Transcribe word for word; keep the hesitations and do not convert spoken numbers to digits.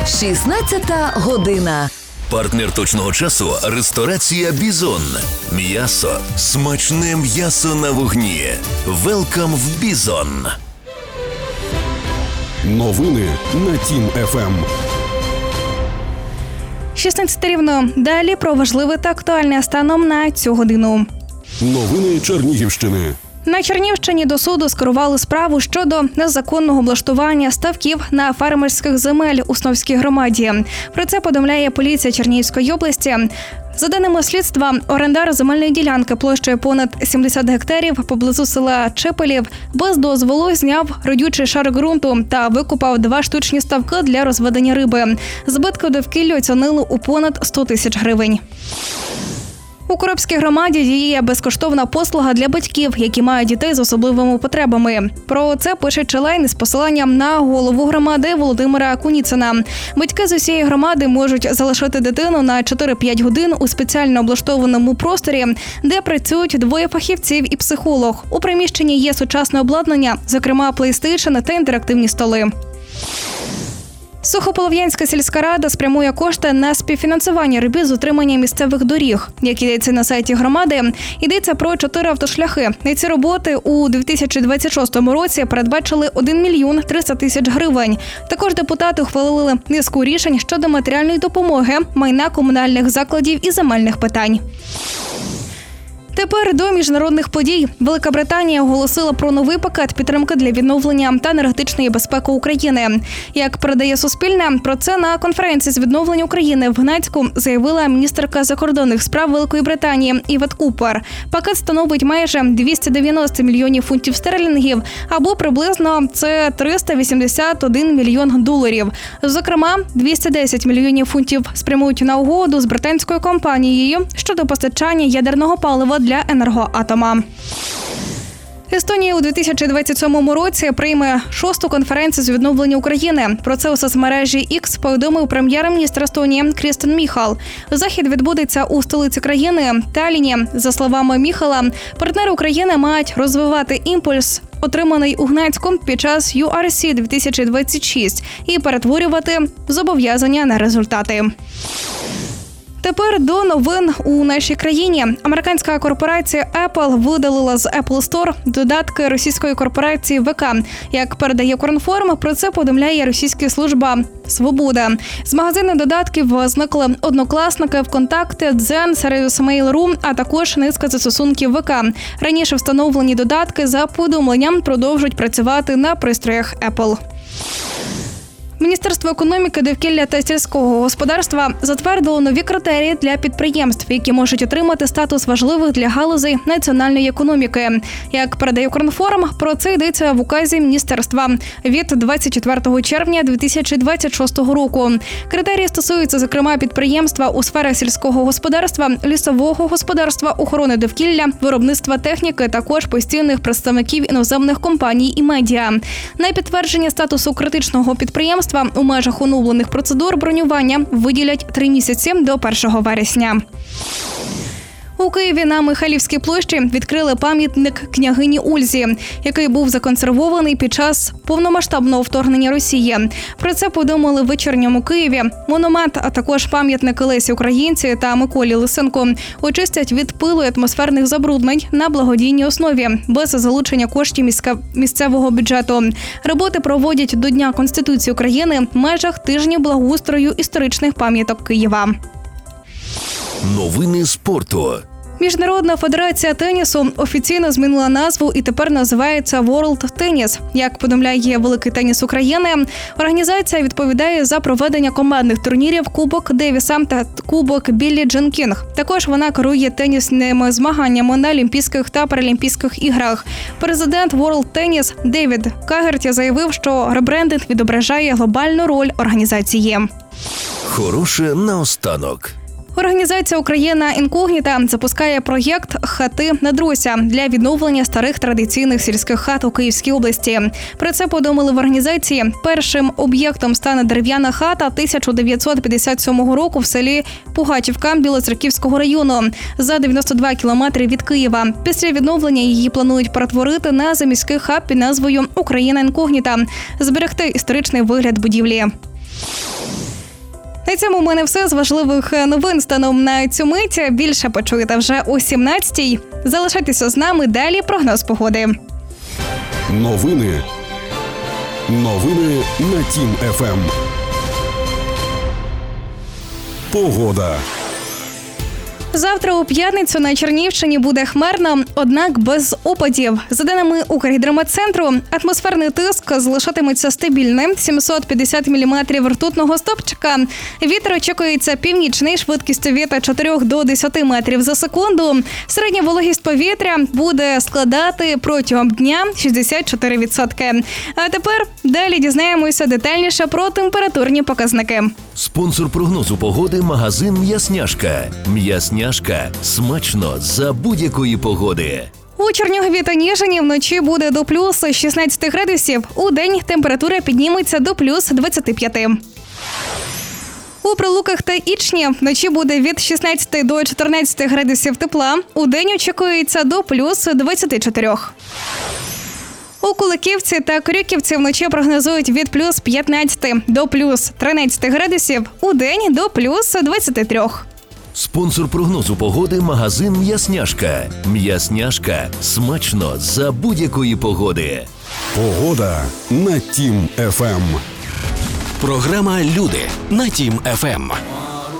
шістнадцята година. Партнер точного часу – ресторація «Бізон». М'ясо. Смачне м'ясо на вогні. Велкам в «Бізон». Новини на Тім еф ем. шістнадцята рівно. Далі про важливе та актуальне станом на цю годину. Новини Чернігівщини. На Чернігівщині до суду скерували справу щодо незаконного облаштування ставків на фермерських земель у Сновській громаді. Про це повідомляє поліція Чернігівської області. За даними слідства, орендар земельної ділянки площею понад сімдесят гектарів поблизу села Чепелів без дозволу зняв родючий шар ґрунту та викопав два штучні ставки для розведення риби. Збитки довкіллю оцінили у понад сто тисяч гривень. У Коробській громаді діє безкоштовна послуга для батьків, які мають дітей з особливими потребами. Про це пише Челайн з посиланням на голову громади Володимира Куніцина. Батьки з усієї громади можуть залишити дитину на чотири-п'ять годин у спеціально облаштованому просторі, де працюють двоє фахівців і психолог. У приміщенні є сучасне обладнання, зокрема PlayStation та інтерактивні столи. Сухополов'янська сільська рада спрямує кошти на співфінансування робіт з утримання місцевих доріг. Як йдеться на сайті громади, йдеться про чотири автошляхи. На ці роботи у дві тисячі двадцять шостому році передбачили один мільйон триста тисяч гривень. Також депутати ухвалили низку рішень щодо матеріальної допомоги, майна комунальних закладів і земельних питань. Тепер до міжнародних подій. Велика Британія оголосила про новий пакет підтримки для відновлення та енергетичної безпеки України. Як передає Суспільне, про це на конференції з відновлення України в Гнецьку заявила міністерка закордонних справ Великої Британії Івет Купер. Пакет становить майже двісті дев'яносто мільйонів фунтів стерлінгів, або приблизно це триста вісімдесят один мільйон доларів. Зокрема, двісті десять мільйонів фунтів спрямують на угоду з британською компанією щодо постачання ядерного палива для енергоатома. Естонія у дві тисячі двадцять сьомому році прийме шосту конференцію з відновлення України. Про це у соцмережі X повідомив прем'єр-міністр Естонії Крістен Міхал. Захід відбудеться у столиці країни – Талліні. За словами Міхала, партнери України мають розвивати імпульс, отриманий у Гнецьку під час ю ар сі дві тисячі двадцять шість, і перетворювати зобов'язання на результати. Тепер до новин у нашій країні. Американська корпорація Apple видалила з Apple Store додатки російської корпорації ве ка. Як передає Укрінформ, про це повідомляє російська служба «Свобода». З магазину додатків зникли Однокласники, ВКонтакте, Дзен, сервіс Mail.ru, а також низка застосунків ве ка. Раніше встановлені додатки за повідомленням продовжують працювати на пристроях Apple. Міністерство економіки, довкілля та сільського господарства затвердило нові критерії для підприємств, які можуть отримати статус важливих для галузей національної економіки. Як передає Укрінформ, про це йдеться в указі міністерства від двадцять четвертого червня дві тисячі двадцять шостого року. Критерії стосуються, зокрема, підприємства у сферах сільського господарства, лісового господарства, охорони довкілля, виробництва техніки, також постійних представників іноземних компаній і медіа. На підтвердження статусу критичного підприємства у межах оновлених процедур бронювання виділять три місяці до першого вересня. У Києві на Михайлівській площі відкрили пам'ятник княгині Ользі, який був законсервований під час повномасштабного вторгнення Росії. Про це повідомили в вечірньому Києві. Монумент, а також пам'ятник Лесі Українці та Миколі Лисенку очистять від пилу і атмосферних забруднень на благодійній основі, без залучення коштів місцевого бюджету. Роботи проводять до Дня Конституції України в межах тижня благоустрою історичних пам'яток Києва. Новини спорту. Міжнародна федерація тенісу офіційно змінила назву і тепер називається World Tennis. Як повідомляє Великий теніс України, організація відповідає за проведення командних турнірів Кубок Девіса та Кубок Біллі Джін Кінг. Також вона керує тенісними змаганнями на Олімпійських та Паралімпійських іграх. Президент World Tennis Девід Кагерті заявив, що ребрендинг відображає глобальну роль організації. Хороше наостанок. Організація «Україна інкогніта» запускає проєкт «Хати на Дрося» для відновлення старих традиційних сільських хат у Київській області. Про це повідомили в організації. Першим об'єктом стане дерев'яна хата тисяча дев'ятсот п'ятдесят сьомого року в селі Пугачівка Білоцерківського району за дев'яносто два кілометри від Києва. Після відновлення її планують перетворити на заміський хаб під назвою «Україна інкогніта», зберегти історичний вигляд будівлі. На цьому в мене все з важливих новин станом на цю мить. Більше почуєте вже о сімнадцятій. Залишайтеся з нами, далі прогноз погоди. Новини. Новини на Тім еф ем. Погода. Завтра у п'ятницю на Чернігівщині буде хмарно, однак без опадів. За даними Укргідрометцентру, атмосферний тиск залишатиметься стабільним – сімсот п'ятдесят міліметрів ртутного стовпчика. Вітер очікується північний, швидкістю від чотирьох до десяти метрів за секунду. Середня вологість повітря буде складати протягом дня шістдесят чотири відсотки. А тепер далі дізнаємося детальніше про температурні показники. Спонсор прогнозу погоди – магазин «М'ясняшка». «М'ясняшка» – смачно за будь-якої погоди. У Чернігові та Ніжині вночі буде до плюс шістнадцяти градусів. У день температура підніметься до плюс двадцяти п'яти. У Прилуках та Ічні вночі буде від шістнадцяти до чотирнадцяти градусів тепла. У день очікується до плюс двадцяти чотирьох. У Куликівці та Крюківці вночі прогнозують від плюс п'ятнадцяти до плюс тринадцяти градусів, у день до плюс двадцяти трьох. Спонсор прогнозу погоди – магазин «М'ясняшка». «М'ясняшка» – смачно за будь-якої погоди. Погода на Тім еф ем. Програма «Люди» на Тім еф ем.